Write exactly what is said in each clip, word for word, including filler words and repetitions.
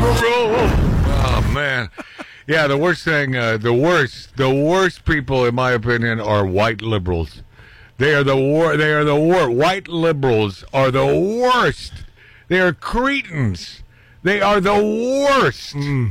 Oh man, yeah. The worst thing, uh, the worst, the worst people, in my opinion, are white liberals. They are the wor- They are the worst. White liberals are the worst. They are cretins. They are the worst. Mm.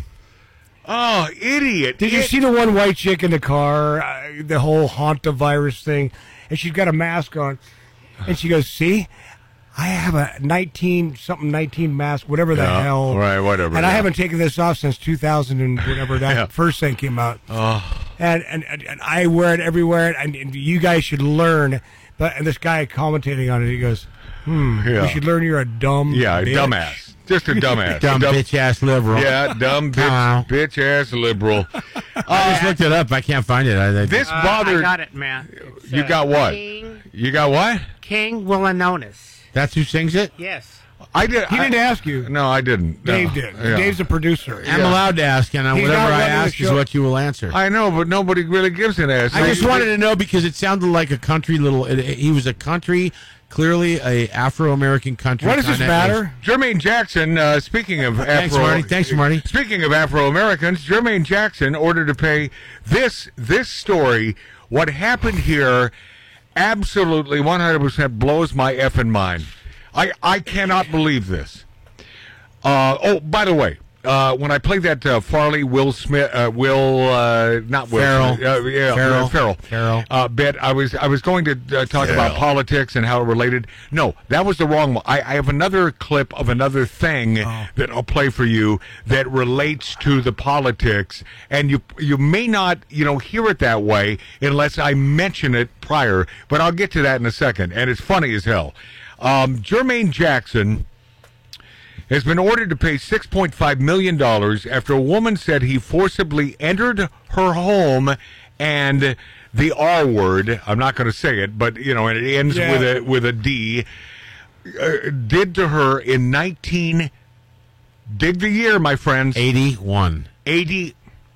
Oh, idiot! Did you It- see the one white chick in the car? Uh, the whole hantavirus thing, and she's got a mask on, and she goes, "See, I have a nineteen something nineteen mask, whatever the Yeah, hell, right, whatever, and I yeah. haven't taken this off since two thousand and whatever that Yeah. first thing came out. Oh. And, and and and I wear it everywhere, and, and you guys should learn." But and this guy commentating on it, he goes, "Hmm, Yeah. you should learn you're a dumb, Yeah, a bitch." dumbass. Just a dumbass. Dumb, bitch ass liberal. Yeah, dumb Wow. bitch, bitch ass liberal. I just looked it up. I can't find it. I, I, This Uh, bothered. I got it, man. It's, You uh, got what? King, You got what? King Willanonis. That's who sings it? Yes. I did. He I- didn't ask you. No, I didn't. No. Dave did. Yeah. Dave's the producer. I'm allowed to ask, and He's whatever not I running the ask is show. what you will answer. I know, but nobody really gives an ass. I just wanted to know because it sounded like a country little. It, it- he was a country, clearly a Afro-American country. What does this kinda- matter? Jermaine Jackson, uh, speaking of Thanks, Afro, Marty. Thanks, Marty. Speaking of Afro-Americans, Jermaine Jackson ordered to pay this this story. What happened here absolutely one hundred percent blows my effing mind. I, I cannot believe this. Uh, oh, by the way, uh, when I played that uh, Farley, Will Smith, uh, Will, uh, not Will, Ferrell. Smith, uh, yeah, Ferrell. uh, Ferrell, Ferrell. Uh, bit, I was I was going to uh, talk about Ferrell. politics and how it related. No, that was the wrong one. I, I have another clip of another thing that I'll play for you that relates to the politics, and you you may not you know hear it that way unless I mention it prior. But I'll get to that in a second, and it's funny as hell. Um, Jermaine Jackson has been ordered to pay six point five million dollars after a woman said he forcibly entered her home and the R word, I'm not going to say it, but, you know, and it ends Yeah. with a with a D, uh, did to her in nineteen, dig the year, my friends, eighty-one. eighty.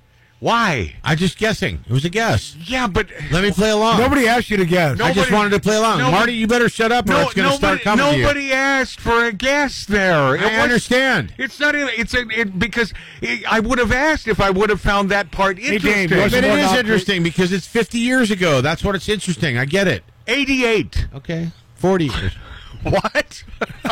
Why? I'm just guessing. It was a guess. Yeah, but... Let me play along. Nobody asked you to guess. No. I just nobody- wanted to play along. nobody- Marty, you better shut up or No, it's going to start nobody, coming to you. nobody asked for a guess there. It I was- understand. It's not even. It's a, it, because it, I would have asked if I would have found that part Dave, interesting. what's But it more is not- interesting because it's fifty years ago. That's what it's interesting. I get it. eighty-eight. Okay. forty years. What?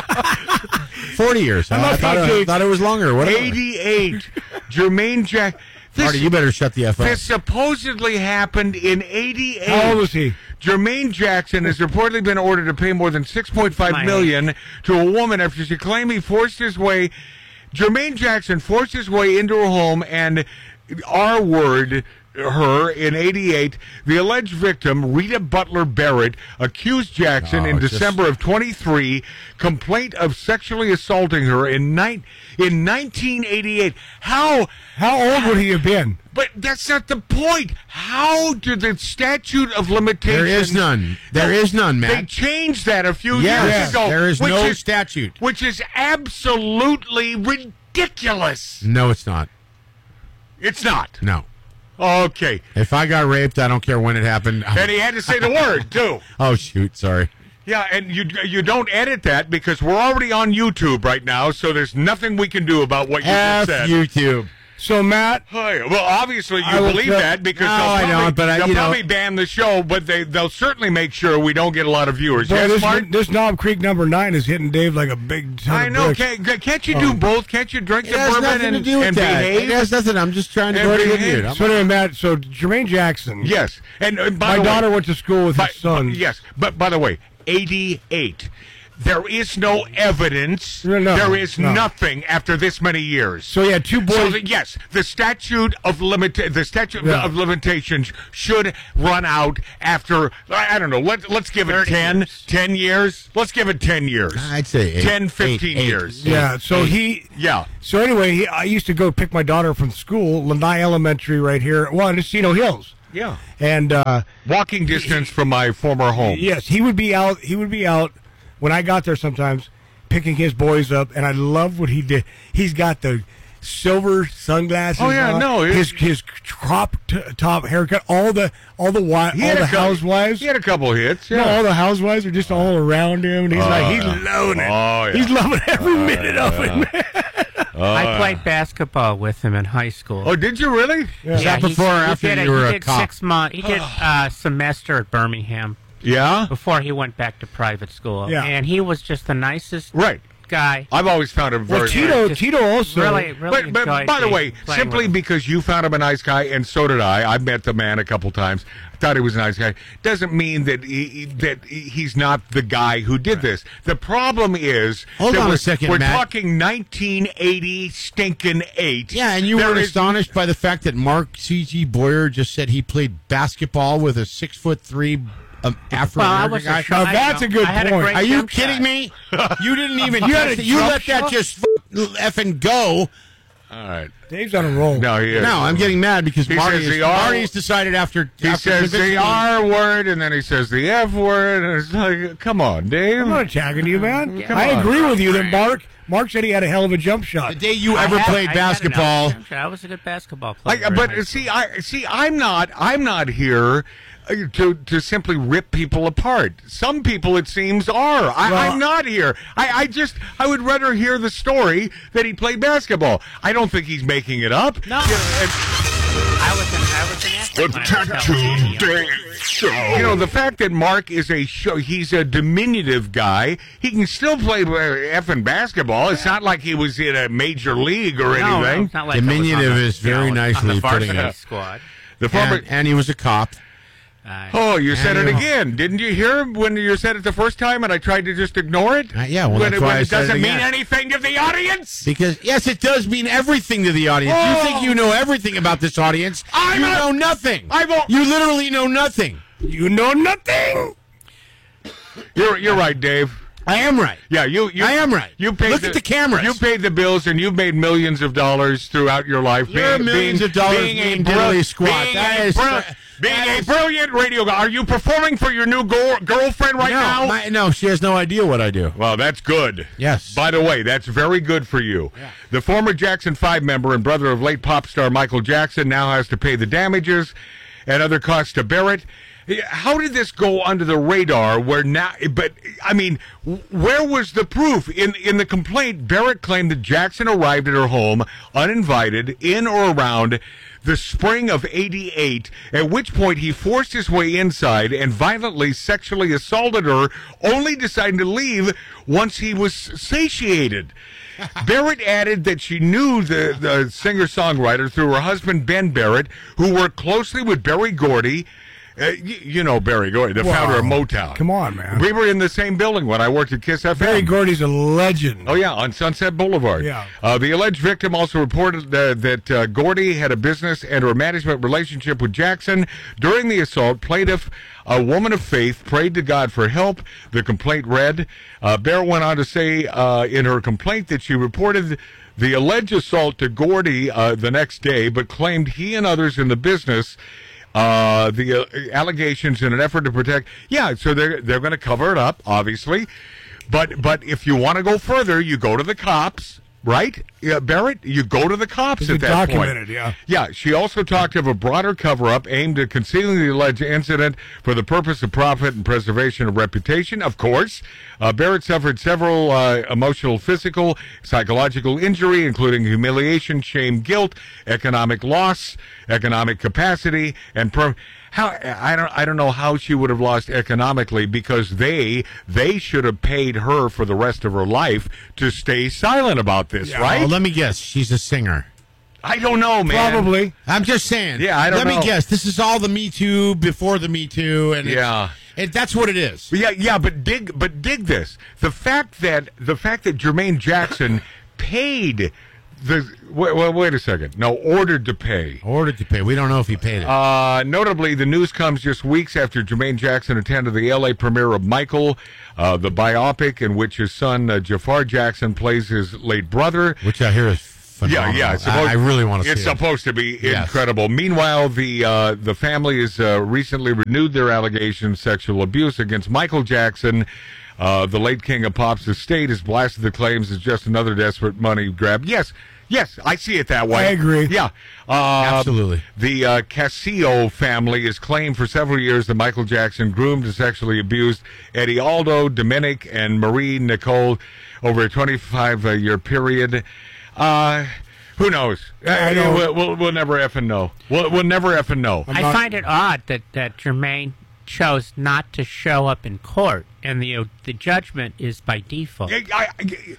forty years. I'm I, not thought gonna it, take- thought it was longer. Whatever. eighty-eight. Jermaine Jack. This, Marty, you better shut the F up. this supposedly happened in eighty-eight. How old was he? Jermaine Jackson has reportedly been ordered to pay more than six point five My million dollars to a woman after she claimed he forced his way. Jermaine Jackson forced his way into her home and R word her in eighty-eight. The alleged victim, Rita Butler Barrett, accused Jackson No, in just- December of twenty-three, complaint of sexually assaulting her in ni- in nineteen eighty-eight. How? How old would he have been? But that's not the point. How did the statute of limitations? There is none. There is none, They Matt. changed that a few Yes, years ago. there is which no is, statute. Which is absolutely ridiculous. No, it's not. It's not. No. Okay. If I got raped, I don't care when it happened. And he had to say the word, too. Oh, shoot. Sorry. Yeah, and you you don't edit that because we're already on YouTube right now, so there's nothing we can do about what you F just said. YouTube. So, Matt, Hi. Well, obviously you I will believe tell- that because No, they'll I probably, don't, but I- they'll you know- probably ban the show, but they they'll certainly make sure we don't get a lot of viewers. boy, yes, this, Mark? this Knob Creek number nine is hitting Dave like a big ton I of know. bricks. Can't, can't you do Oh. both? Can't you drink It the has bourbon nothing and, to do with and that. behave? It has nothing. I'm just trying to And go to behave. the mute. So, anyway, Matt, so Jermaine Jackson. Yes, and uh, by My the daughter way, went to school with by, his son. by- yes, but by the way, eighty-eight. There is no evidence. No, no, there is no. nothing after this many years. So, yeah, two boys. So the, yes, the statute of limit the statute Yeah. of limitations should run out after I, I don't know. Let let's give it ten, years. ten years. Let's give it ten years. I'd say eight, ten, fifteen eight, eight. years. yeah, so he. Yeah. So, anyway, he, I used to go pick my daughter from school, Lanai Elementary right here, well, in Encino Hills. Yeah. And, uh, Walking distance from my former home. yes, he would be out. He would be out when I got there sometimes, picking his boys up, and I love what he did. He's got the silver sunglasses. Oh, yeah, on, no, it- his his crop t- top haircut. All the all the wi- He all had the a couple- housewives. He had a couple hits. Yeah. No, all the housewives are just all around him, and he's Oh, like he's yeah. loving it. Oh, yeah. He's loving every minute of it. Man. I played basketball with him in high school. Oh, did you really? Is that he- before or he after did a- you were he a did cop? Six months. He did a semester at Birmingham Yeah. before he went back to private school. Yeah. And he was just the nicest Right. guy. I've always found him very Well, Tito, Just Tito also. really, really But, but enjoyed by the being- way, playing simply with him. because you found him a nice guy, and so did I. I've met the man a couple times. I thought he was a nice guy. Doesn't mean that he, that he's not the guy who did this. The problem is, Hold that on a we're, second, We're Matt. talking nineteen eighty stinking eight. Yeah, and you There were is- astonished by the fact that Mark C G. Boyer just said he played basketball with a six foot three um, Afro Well, I American was guy. a shot- Now, that's I- a good I had point. great Are you jump kidding shot. me? You didn't even. You had touch a it. You jump let that shot? just f- effing go. All right. Dave's on a roll. No, he is. No, I'm getting mad because He Marty says has, the R- Marty's decided after. He after says the convincing me- R word, and then he says the F word, and it's like, come on, Dave. I'm not attacking you, man. Come I on. agree with you that Mark. Mark said he had a hell of a jump shot. The day you I ever had- played I had an basketball. jump shot. I was a good basketball player. Like, in but high see, school. I see. I'm not. I'm not here uh, to to simply rip people apart. Some people, it seems, are. I, Well- I'm not here. I, I just. I would rather hear the story that he played basketball. I don't think he's making it up. No. You know, and- I was an, I was an athlete when I was Tattoo television. Dave Show. You know, the fact that Mark is a show, he's a diminutive guy. He can still play uh, effing basketball. It's not like he was in a major league or No, no, anything. it's not like I was Diminutive on the- is very you know, nicely on the putting varsity it. squad. The former. And, and he was a cop. Uh, Oh, you said it Yeah. again. Didn't you hear when you said it the first time and I tried to just ignore it? Uh, yeah, well, when that's it, why when I it said it doesn't mean again. anything to the audience? Because yes, it does mean everything to the audience. Oh. You think you know everything about this audience? I'm you a- know nothing. I won't- You literally know nothing. You know nothing. You're you're right, Dave. I am right. Yeah, you, you I am right. You paid Look at the cameras. You paid the bills, and you've made millions of dollars throughout your life. Your millions of dollars mean diddly squat. Being, That a, is- bril- being that a is- brilliant radio guy. Are you performing for your new girl, girlfriend right no, now? my- no, she has no idea what I do. Well, that's good. Yes. By the way, that's very good for you. The former Jackson five member and brother of late pop star Michael Jackson now has to pay the damages and other costs to Barrett. How did this go under the radar? Where now? But I mean, where was the proof in in the complaint? Barrett claimed that Jackson arrived at her home uninvited, in or around the spring of eighty-eight. At which point he forced his way inside and violently sexually assaulted her, only deciding to leave once he was satiated. Barrett added that she knew the, the singer-songwriter through her husband, Ben Barrett, who worked closely with Berry Gordy. Uh, you, you know Berry Gordy, the Wow. founder of Motown. Come on, man. We were in the same building when I worked at Kiss F M. Barry Gordy's a legend. Oh, yeah, on Sunset Boulevard. Yeah. Uh, the alleged victim also reported uh, that uh, Gordy had a business and or management relationship with Jackson. During the assault, plaintiff, a woman of faith, prayed to God for help. The complaint read. Uh, Bear went on to say uh, in her complaint that she reported the alleged assault to Gordy uh, the next day, but claimed he and others in the business uh, the uh, allegations in an effort to protect. Yeah, so they're they're going to cover it up, obviously. But but if you want to go further, you go to the cops, right? Yeah, Barrett, you go to the cops It's at that documented, point. yeah. Yeah, she also talked of a broader cover-up aimed at concealing the alleged incident for the purpose of profit and preservation of reputation. Of course, uh, Barrett suffered several uh, emotional, physical, psychological injury, including humiliation, shame, guilt, economic loss, economic capacity, and per- how I don't I don't know how she would have lost economically, because they they should have paid her for the rest of her life to stay silent about this, right? Well, let me guess. She's a singer. I don't know, man. Probably. I'm just saying. Yeah, I don't Let know. me guess. This is all the Me Too before the Me Too, and it's- Yeah. it, that's what it is. Yeah, yeah, but dig, but dig this: the fact that the fact that Jermaine Jackson paid the wait, wait, wait a second, no, ordered to pay. Ordered to pay. We don't know if he paid it. Uh, notably, the news comes just weeks after Jermaine Jackson attended the L A premiere of Michael, uh, the biopic in which his son uh, Jafar Jackson plays his late brother. which I hear is Yeah, phenomenal. yeah. It's supposed, I, I really want to see It's it. supposed to be Yes. incredible. Meanwhile, the uh, the family has uh, recently renewed their allegations of sexual abuse against Michael Jackson. Uh, the late king of pop's estate has blasted the claims as just another desperate money grab. Yes, yes, I see it that way. I agree. Yeah, uh, Absolutely. The uh, Castillo family has claimed for several years that Michael Jackson groomed and sexually abused Eddie Aldo, Dominic, and Marie Nicole over a twenty-five year period. Uh, who knows? I know. We'll, we'll, we'll never effing know. We'll, we'll never effing know. I not- find it odd that, that Jermaine chose not to show up in court, and the the judgment is by default. I, I, I-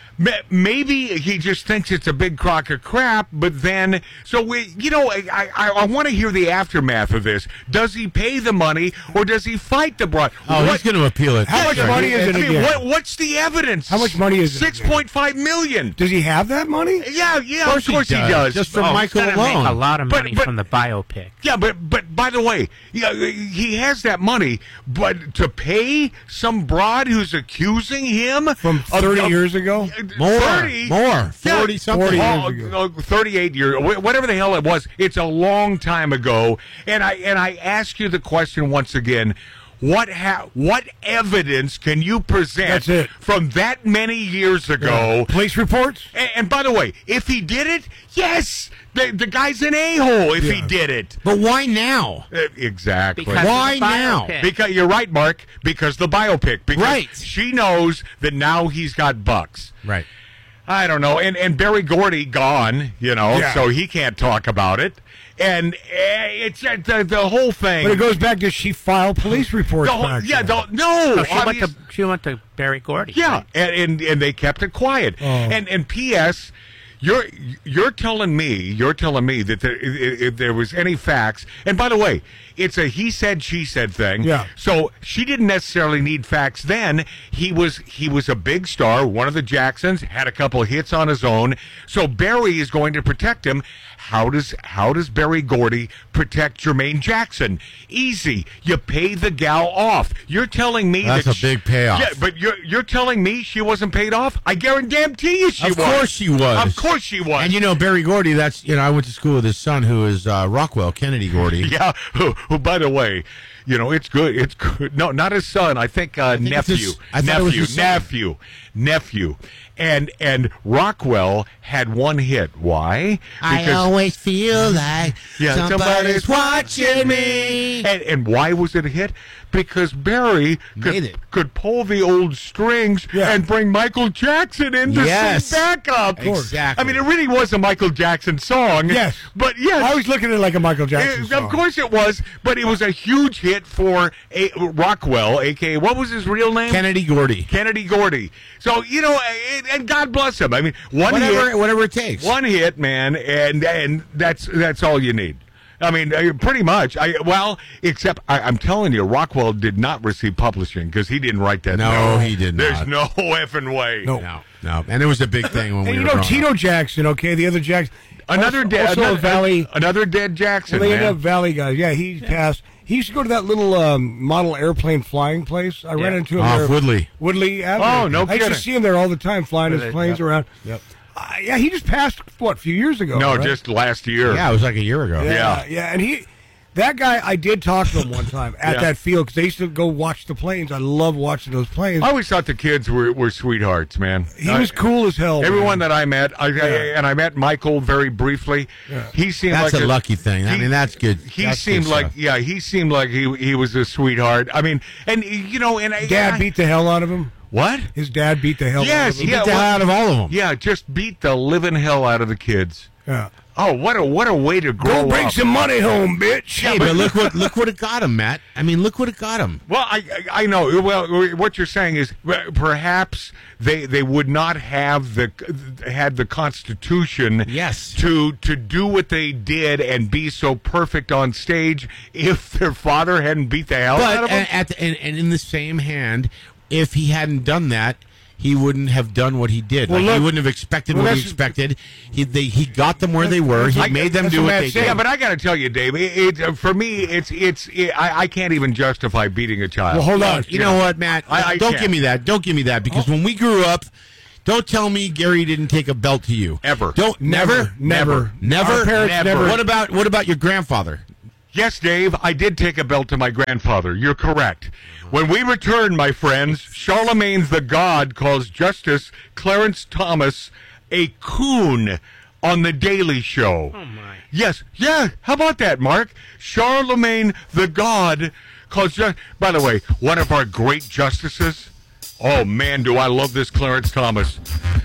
maybe he just thinks it's a big crock of crap, but then, so we, you know, I, I, I want to hear the aftermath of this. Does he pay the money, or does he fight the broad? Oh, What- he's going to appeal it. How much Yeah, money is I it mean, again? what, what's the evidence? How much money is it Six again? point five million. Does he have that money? Yeah, yeah, Of course of course he he does. does. Just from Oh, Michael He's gonna alone. make a lot of But- money but- from the biopic. Yeah, but but by the way, yeah, he has that money, but to pay some broad who's accusing him From of- thirty of- years ago? More, thirty, more, Yeah, forty something. forty Oh, years ago. no, thirty-eight years, wh- whatever the hell it was. It's a long time ago, and I and I ask you the question once again: What ha- what evidence can you present That's it. from that many years ago? Police reports? And, and by the way, if he did it, yes, the the guy's an a-hole. If he Yeah. did it, But why now? Uh, exactly. Because Why of the now? biopic. Because you're right, Mark. Because the biopic. Because Right. she knows that now he's got bucks. Right. I don't know. And and Barry Gordy gone, you know, Yeah. so he can't talk about it. And uh, it's uh, the, the whole thing. But it goes back to she filed police reports the whole, back yeah, then. the, no. So she went obvious- to she went to Barry Gordy. yeah, right? and, and and they kept it quiet. Oh. And and P S You're you're telling me you're telling me that there, if, if there was any facts, and by the way, it's a he said she said thing. Yeah. So she didn't necessarily need facts then. He was he was a big star, one of the Jacksons, had a couple of hits on his own. So Barry is going to protect him. How does how does Barry Gordy protect Jermaine Jackson? Easy. You pay the gal off. You're telling me That's that a big payoff. Yeah, but you're you're telling me she wasn't paid off? I guarantee you she Of was. course she was. Of course she was. And you know Barry Gordy, that's you know I went to school with his son who is uh, Rockwell Kennedy Gordy. Yeah, who, who, by the way, you know, it's good. It's good. No, not his son. I think, uh, think it's nephew. his- I thought it was nephew. his son. Nephew. Nephew. And and Rockwell had one hit. Why? always feel like Yeah, somebody's watching me. And, and why was it a hit? Because Barry Made could, it. could pull the old strings Yeah. and bring Michael Jackson in to Yes. sing backup. Exactly. I mean, it really was a Michael Jackson song. Yes. But yes. I was looking at it like a Michael Jackson It- song. Of course it was, but it was a huge hit for a, Rockwell, a k a what was his real name? Kennedy Gordy. Kennedy Gordy. So, you know, and, and God bless him. I mean, one Whatever, hit, whatever it takes. one hit, man, and and that's that's all you need. I mean, uh, pretty much. I well, except I, I'm telling you, Rockwell did not receive publishing because he didn't write that. No, he did There's not. no effing way. No. No, no, and it was a big thing when And we you were know growing Tino up. Jackson, okay, the other Jackson. Another also, dead, also another, a Valley. another dead Jackson. Well, they man. ended up Valley guys. Yeah, he passed. He used to go to that little um, model airplane flying place. I ran Yeah. into him Off there. Woodley. Woodley Avenue. Oh, no I used kidding. to see him there all the time, flying With his it, planes yep. around. Yep. Uh, yeah, he just passed what a few years ago. No, right? just last year. Yeah, it was like a year ago. yeah, yeah. yeah, and he. That guy, I did talk to him one time at Yeah. that field because they used to go watch the planes. I love watching those planes. I always thought the kids were, were sweethearts, man. he I- was cool as hell. Everyone man. that I met, I, I- and I met Michael very briefly. Yeah. He seemed That's like a lucky thing. I mean, that's good. He That's seemed good like, stuff. yeah, he seemed like he he was a sweetheart. I mean, and you know, and I- Dad I, beat the hell out of him. what? His dad beat the hell Yes, out of him. yeah. Beat the hell well- out of all of them. Yeah, just beat the living hell out of the kids. Yeah. Oh, what a what a way to grow Go bring up. some money home, bitch. Hey, but look what look what it got him, Matt. I mean, look what it got him. Well, I I I know. Well, what you're saying is uh, perhaps they they would not have the had the Constitution Yes. to to do what they did and be so perfect on stage if their father hadn't beat the hell out But of them. and, at the, and, and in the same hand, if he hadn't done that, he wouldn't have done what he did. Well, Like, he look- wouldn't have expected well, what he that's- expected. He they, he got them where they were. He I- made them that's do what what Matt they said. did. Yeah, but I got to tell you, Dave. It, it for me, it's it's it, I, I can't even justify beating a child. Well, hold on. You know what, Matt? I- I don't can't. give me that. Don't give me that because when we grew up, don't tell me Gary didn't take a belt to you. Ever. Don't never, Never. never. Our parents never. What about what about your grandfather? Yes, Dave, I did take a belt to my grandfather. You're correct. When we return, my friends, Charlemagne's the God calls Justice Clarence Thomas a coon on The Daily Show. Oh, my. Yes, yeah, how about that, Mark? Charlemagne the God calls Ju- By the way, one of our great justices. Oh, man, do I love this Clarence Thomas.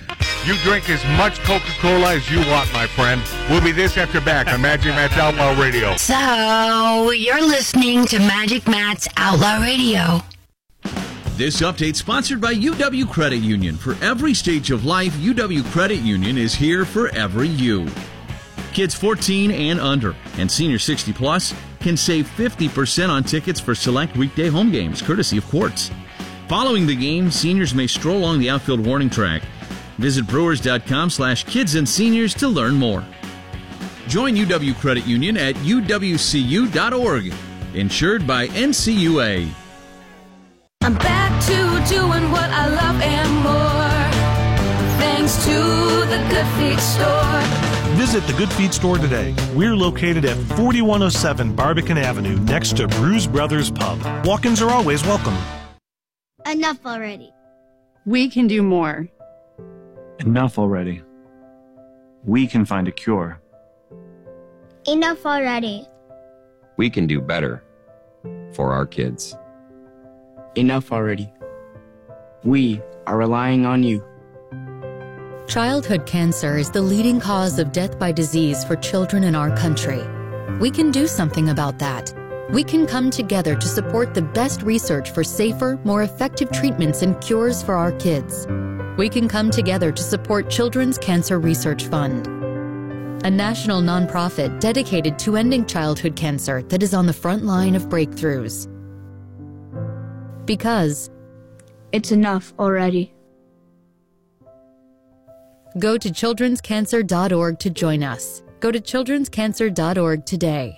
You drink as much Coca-Cola as you want, my friend. We'll be this after back on Magic Matt's Outlaw Radio. So, you're listening to Magic Matt's Outlaw Radio. This update sponsored by U W Credit Union. For every stage of life, U W Credit Union is here for every you. Kids fourteen and under and senior sixty plus can save fifty percent on tickets for select weekday home games, courtesy of Quartz. Following the game, seniors may stroll along the outfield warning track. Visit brewers.com slash kids and seniors to learn more. Join U W Credit Union at U W C U dot org. Insured by N C U A. I'm back to doing what I love and more, thanks to the Good Feet Store. Visit the Good Feet Store today. We're located at forty-one oh seven Barbican Avenue, next to Bruise Brothers Pub. Walk-ins are always welcome. Enough already. We can do more. Enough already. We can find a cure. Enough already. We can do better for our kids. Enough already. We are relying on you. Childhood cancer is the leading cause of death by disease for children in our country. We can do something about that. We can come together to support the best research for safer, more effective treatments and cures for our kids. We can come together to support Children's Cancer Research Fund, a national nonprofit dedicated to ending childhood cancer that is on the front line of breakthroughs. Because it's enough already. Go to children's cancer dot org to join us. Go to children's cancer dot org today.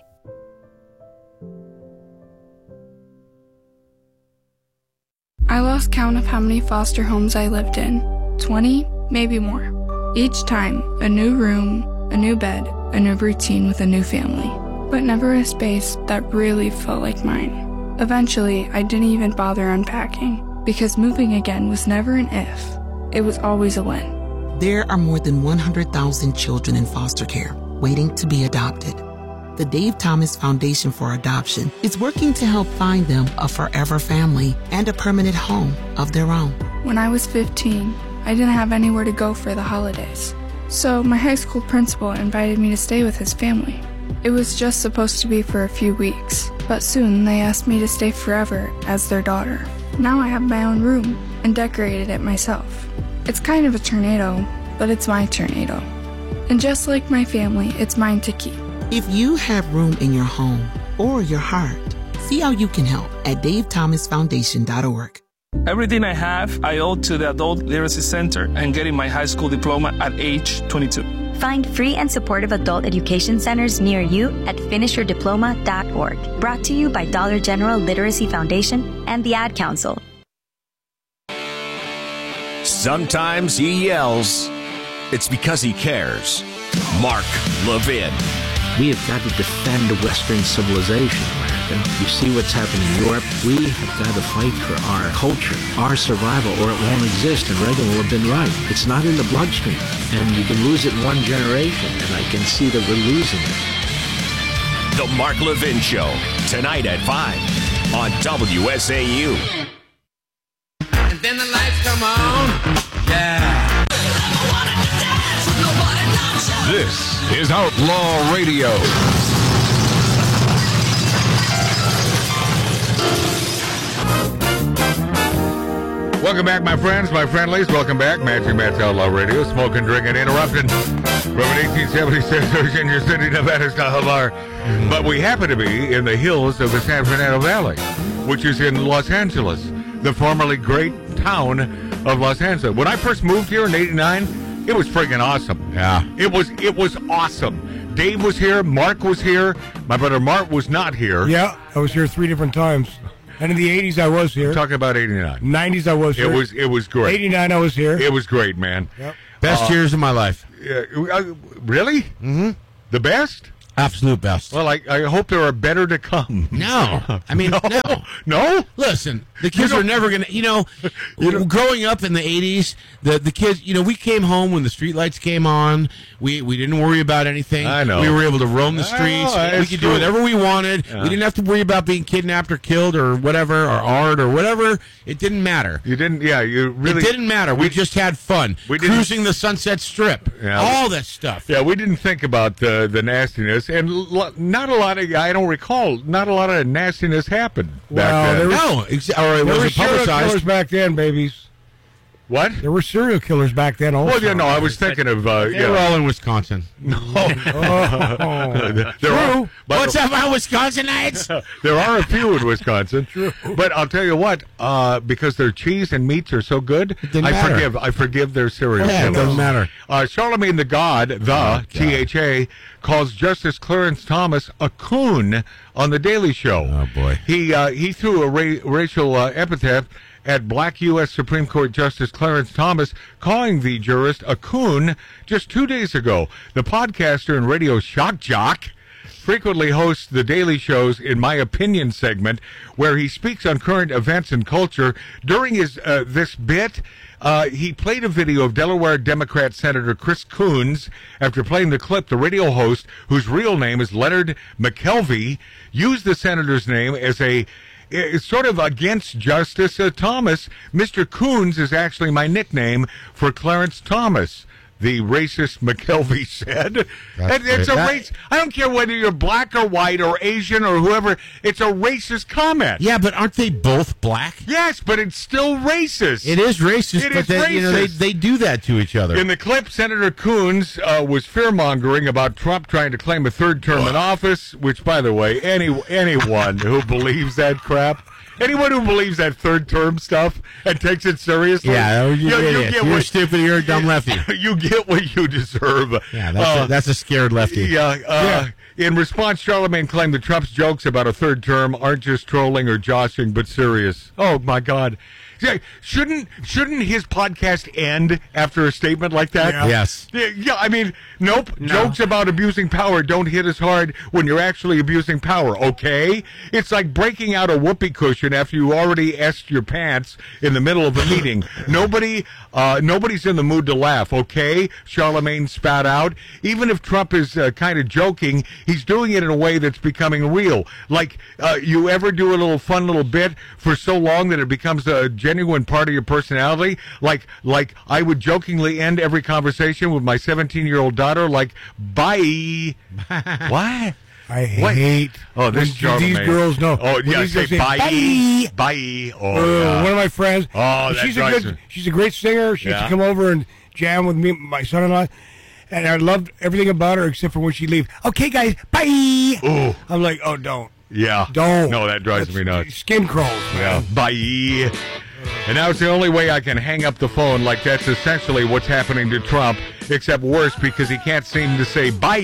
I lost count of how many foster homes I lived in. twenty, maybe more. Each time, a new room, a new bed, a new routine with a new family. But never a space that really felt like mine. Eventually, I didn't even bother unpacking, because moving again was never an if. It was always a when. There are more than one hundred thousand children in foster care waiting to be adopted. The Dave Thomas Foundation for Adoption is working to help find them a forever family and a permanent home of their own. When I was fifteen, I didn't have anywhere to go for the holidays. So my high school principal invited me to stay with his family. It was just supposed to be for a few weeks, but soon they asked me to stay forever as their daughter. Now I have my own room and decorated it myself. It's kind of a tornado, but it's my tornado. And just like my family, it's mine to keep. If you have room in your home or your heart, see how you can help at dave thomas foundation dot org. Everything I have, I owe to the Adult Literacy Center and getting my high school diploma at age twenty-two. Find free and supportive adult education centers near you at finish your diploma dot org. Brought to you by Dollar General Literacy Foundation and the Ad Council. Sometimes he yells. It's because he cares. Mark Levin. We have got to defend Western civilization, America. You see what's happening in Europe? We have got to fight for our culture, our survival, or it won't exist, and Reagan will have been right. It's not in the bloodstream, and you can lose it in one generation, and I can see that we're losing it. The Mark Levin Show, tonight at five on W S A U. And then the lights come on. Yeah. This is Outlaw Radio. Welcome back, my friends, my friendlies. Welcome back. Magic Matt's Outlaw Radio. Smoking, drinking, interrupting from an eighteen seventy-six Virginia City, Nevada style bar. But we happen to be in the hills of the San Fernando Valley, which is in Los Angeles, the formerly great town of Los Angeles. When I first moved here in eighty-nine, it was freaking awesome. Yeah. It was it was awesome. Dave was here. Mark was here. My brother Mark was not here. Yeah, I was here three different times. And in the eighties, I was here. I'm talking about eighty-nine. nineties, I was here. It was it was great. eighty-nine, I was here. It was great, man. Yep. Best uh, years of my life. Uh, uh, really? Mm-hmm. The best? Absolute best. Well, I, I hope there are better to come. No. I mean, no. No? no? Listen, the kids You are don't- never going to, you know, growing up in the eighties, the, the kids, you know, we came home when the streetlights came on. We we didn't worry about anything. I know. We were able to roam the I know, streets. we it's could true. do whatever we wanted. Yeah. We didn't have to worry about being kidnapped or killed or whatever, or art or whatever. It didn't matter. You didn't, yeah, you really. It didn't matter. We, just had fun. we didn't- Cruising the Sunset Strip. Yeah. All that stuff. Yeah, we didn't think about the the nastiness, and l- not a lot of. I don't recall. Not a lot of nastiness happened back Well, then. there was- No, ex- or it There were wasn't serial killers publicized. back then, babies. What? There were serial killers back then also. Well, yeah, no, I was thinking of. Uh, They yeah. were all in Wisconsin. Oh, There are- true. but- What's up, my Wisconsinites? There are a few in Wisconsin, but I'll tell you what, uh, because their cheese and meats are so good, didn't I matter. forgive. I forgive their cereal. Yeah, it killers. doesn't matter. Uh, Charlemagne the God, the T H A, calls Justice Clarence Thomas a coon on the Daily Show. Oh, boy. He uh, he threw a ra- racial uh, epithet at black U S Supreme Court Justice Clarence Thomas, calling the jurist a coon just two days ago. The podcaster and radio shock jock frequently hosts the Daily Show's In My Opinion segment, where he speaks on current events and culture. During his uh, this bit, uh, he played a video of Delaware Democrat Senator Chris Coons. After playing the clip, the radio host, whose real name is Leonard McKelvey, used the senator's name as a it's sort of against Justice uh, Thomas. Mister Coons is actually my nickname for Clarence Thomas, the racist McKelvey said. That's It- it's a great. That- race. I don't care whether you're black or white or Asian or whoever. It's a racist comment. Yeah, but aren't they both black? Yes, but it's still racist. It is racist, It but is they, you know, they, racist. they do that to each other. In the clip, Senator Coons uh, was fear-mongering about Trump trying to claim a third term in office, which, by the way, any anyone who believes that crap, anyone who believes that third term stuff and takes it seriously, yeah, you're, you, you idiots. get You're what, stupid. You're a dumb lefty. you get what you deserve. Yeah, that's, Uh, a, that's a scared lefty. Yeah, uh, In response, Charlemagne claimed that Trump's jokes about a third term aren't just trolling or joshing, but serious. Oh my God! Yeah, shouldn't shouldn't his podcast end after a statement like that? Yeah. Yes. Yeah, yeah, I mean, nope. Jokes about abusing power don't hit as hard when you're actually abusing power. Okay, it's like breaking out a whoopee cushion after you already essed your pants in the middle of a meeting. Nobody, uh, nobody's in the mood to laugh. Okay, Charlemagne spat out. Even if Trump is uh, kind of joking, he's doing it in a way that's becoming real. Like uh, you ever do a little fun little bit for so long that it becomes a genuine part of your personality. Like, like I would jokingly end every conversation with my seventeen-year-old daughter, like, "Bye." What? I What? hate. Oh, this when Charlemagne. these girls know. Oh, when yeah, these say girls bye, bye. Oh, Uh, yeah. One of my friends. Oh, that she's a drives good. me- She's a great singer. She used Yeah. to come over and jam with me, my son-in-law, and I loved everything about her except for when she leave. Okay, guys, bye. Ooh. I'm like, oh, don't, Yeah. don't. No, that drives That's me nuts. Skin crawls. Yeah. Bye. And now it's the only way I can hang up the phone. Like that's essentially what's happening to Trump, except worse because he can't seem to say bye,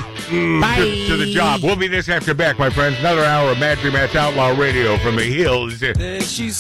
Bye. To, to the job. We'll be this after back, my friends. Another hour of Magic Matt's Outlaw Radio from the hills.